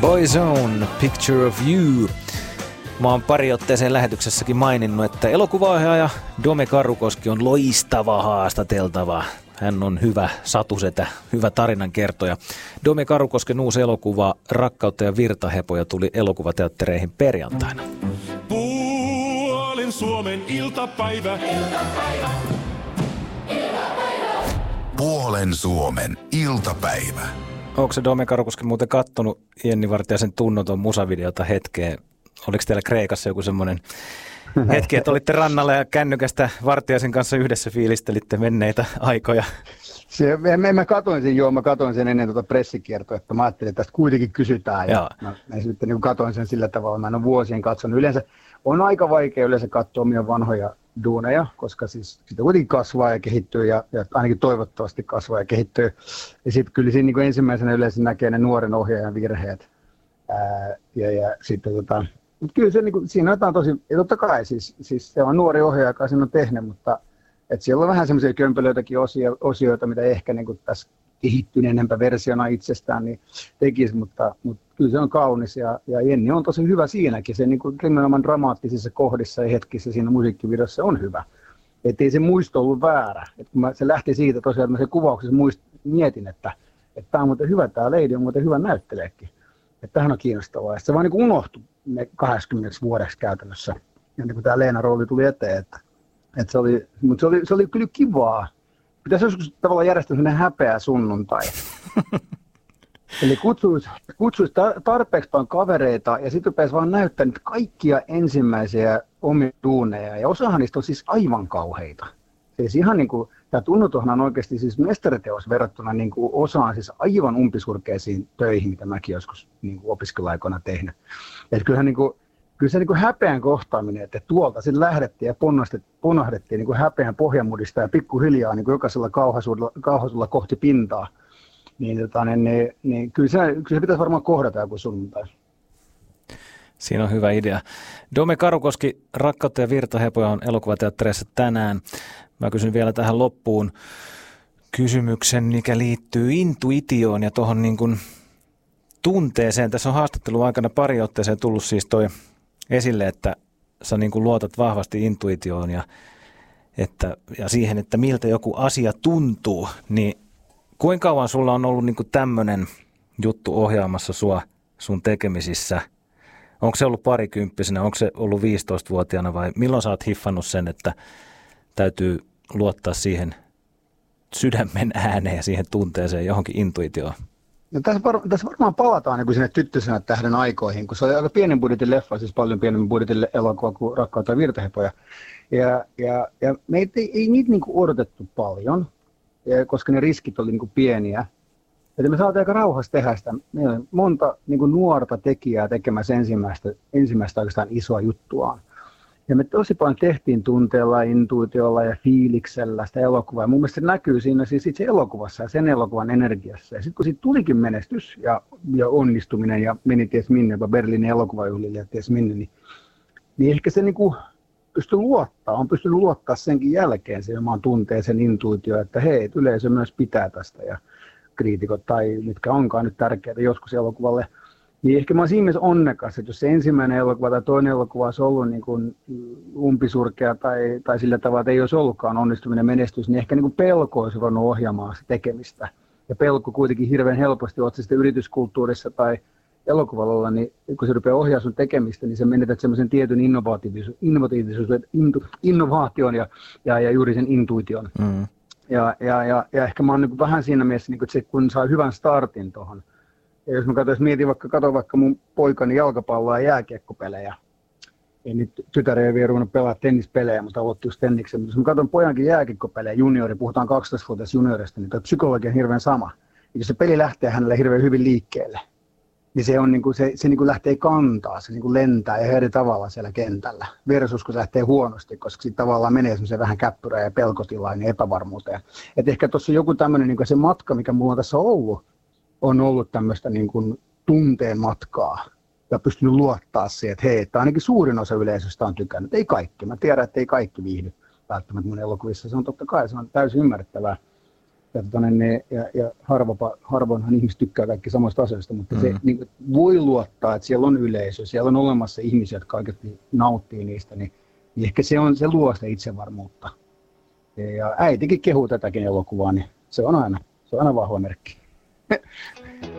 Boyzone, Picture of You. Mä oon pari otteeseen lähetyksessäkin maininnut, että elokuvaohjaaja Dome Karukoski on loistava haastateltava. Hän on hyvä satusetä, hyvä tarinankertoja. Dome Karukosken uusi elokuva Rakkautta ja virtahepoja tuli elokuvateattereihin perjantaina. Puolin Suomen iltapäivä. Puolen Suomen iltapäivä. Onko se Dome Karukoski muuten kattonut Jenni Vartiaisen tunnoton musavideota hetkeen? Oliko teillä Kreikassa joku semmoinen hetki, että olitte rannalla ja kännykästä Vartiaisen kanssa yhdessä fiilistelitte menneitä aikoja? Mä katoin sen ennen pressikiertoa, että mä ajattelin, että tästä kuitenkin kysytään. Ja mä sitten niin katoin sen sillä tavalla, mä en ole vuosien katsonut. Yleensä on aika vaikea katsoa omia vanhoja duuneja, koska siis sitä kuitenkin kasvaa ja kehittyy ja ainakin toivottavasti kasvaa ja kehittyy. Ja sitten kyllä siinä niin ensimmäisenä yleensä näkee ne nuoren ohjaajan virheet. Ja sitten mutta kyllä se, niin kuin, siinä on jotain tosi, ja totta kai siis se on nuori ohjaaja, joka sen on tehnyt, mutta että siellä on vähän semmoisia kömpelöitäkin osioita, mitä ehkä niin kuin tässä kehittyneempä versiona itsestään niin tekisi, mutta kyllä se on kaunis ja Jenni on tosi hyvä siinäkin, se niin kuin nimenomaan dramaattisissa kohdissa ja hetkissä siinä musiikkivideossa on hyvä. Että ei se muisto ollut väärä, että kun se lähti siitä tosiaan, että mä sen kuvauksessa mietin, että tämä on muuten hyvä, tämä Lady on muuten hyvä näytteleekin. Että tämähän on kiinnostavaa. Ja se vaan niin unohtui ne 80 vuodeksi käytännössä. Ja niin kuin tämä Leena-rooli tuli eteen. Mutta se oli kyllä kivaa. Pitäisi joskus tavallaan järjestää sellainen häpeä sunnuntai. Eli kutsuisi tarpeeksi paljon kavereita ja sitten rupeaisi vaan näyttää niitä kaikkia ensimmäisiä omia duuneja. Ja osahan niistä on siis aivan kauheita. Siis ihan niin kuin, tämä Tunnutohan on oikeasti siis mestariteos verrattuna niin kuin osaan siis aivan umpisurkeisiin töihin, mitä mäkin joskus niin kuin opiskeluaikoina tehnyt. Että kyllähän niin kuin, kyllä se niin kuin häpeän kohtaaminen, että tuolta sitten lähdettiin ja ponahdettiin niin kuin häpeän pohjamudista ja pikkuhiljaa niin kuin jokaisella kauhaisulla kohti pintaa, niin kyllä se pitäisi varmaan kohdata joku sunnuntai. Siinä on hyvä idea. Dome Karukoski, Rakkautta ja virtahepoja on elokuvateattereissa tänään. Mä kysyn vielä tähän loppuun kysymyksen, mikä liittyy intuitioon ja tuohon niin kuin tunteeseen. Tässä on haastattelun aikana pari otteeseen tullut siis toi esille, että sä niin kuin luotat vahvasti intuitioon ja siihen, että miltä joku asia tuntuu. Niin kuinka kauan sulla on ollut niin kuin tämmöinen juttu ohjaamassa sua sun tekemisissä? Onko se ollut parikymppisenä, onko se ollut 15-vuotiaana vai milloin sä oot hiffannut sen, että täytyy luottaa siihen sydämen ääneen ja siihen tunteeseen, johonkin intuitioon? No tässä varmaan palataan niin kuin sinne Tyttösenä tähden aikoihin, kun se oli aika pienen budjetin leffa, siis paljon pienemmän budjetin elokuva kuin Rakkautta ja virtahepoja. Ja meitä ei niitä niin kuin odotettu paljon, koska ne riskit oli niin kuin pieniä. Että me saatiin aika rauhassa tehdä sitä. Meillä oli monta niin kuin nuorta tekijää tekemässä ensimmäistä oikeastaan isoa juttuaan. Ja me tosi paljon tehtiin tunteella, intuitiolla ja fiiliksellä sitä elokuvaa. Ja mun mielestä se näkyy siinä siis itse elokuvassa ja sen elokuvan energiassa. Ja sitten kun siitä tulikin menestys ja onnistuminen ja meni ties minne, jopa Berliinin elokuvajuhlille ja ties minne, niin ehkä se niin kuin on pystynyt luottaa senkin jälkeen sen omaan tunteeseen, intuitioon, että hei, yleisö myös pitää tästä ja kriitikot tai mitkä onkaan nyt tärkeitä joskus elokuvalle. Niin ehkä mä oon siinä mielessä onnekas, että jos se ensimmäinen elokuva tai toinen elokuva olisi ollut niin kuin umpisurkea tai sillä tavalla, että ei olisi ollutkaan onnistuminen menestys, niin ehkä niin kuin pelko olisi voinut ohjaamaan sitä tekemistä. Ja pelko kuitenkin hirveän helposti, oot se sitten yrityskulttuurissa tai elokuvalla, niin kun se rupeaa ohjaa sun tekemistä, niin sä menetät semmoisen tietyn innovaation ja juuri sen intuition. Mm. Ja ehkä mä oon niin kuin vähän siinä mielessä, niin kuin, että se, kun saa hyvän startin tuohon. Ja jos mä katson vaikka mun poikani jalkapalloa ja jääkiekkopelejä, ei nyt tytär ei vielä ruvennut pelaa tennispelejä, mutta aloitti just tenniksen. Mutta jos mä katson pojankin jääkiekkopelejä, juniori, puhutaan 12-vuotias juniorista, niin tuo psykologia on hirveän sama. Ja jos se peli lähtee hänelle hirveän hyvin liikkeelle, niin se, on niin kuin, se niin kuin lähtee kantaa, se niin kuin lentää ja eri tavalla siellä kentällä. Versus kun se lähtee huonosti, koska siitä tavallaan menee semmoiseen vähän käppyrään ja pelkotilaan ja epävarmuuteen. Et ehkä tuossa on joku tämmöinen niin kuin se matka, mikä mulla on tässä ollut, on ollut tämmöistä niin kuin tunteen matkaa ja pystynyt luottaa siihen, että hei, että ainakin suurin osa yleisöstä on tykännyt. Ei kaikki. Mä tiedän, että ei kaikki viihdy välttämättä mun elokuvissa. Se on totta kai, se on täysin ymmärrettävää. ja harvoinhan ihmiset tykkää kaikki samoista asioista, mutta se niin voi luottaa, että siellä on yleisö, siellä on olemassa ihmisiä, jotka oikeasti nauttii niistä, niin ehkä se luo sitä itsevarmuutta. Ja äitikin kehuu tätäkin elokuvaa, niin se on aina vahva merkki.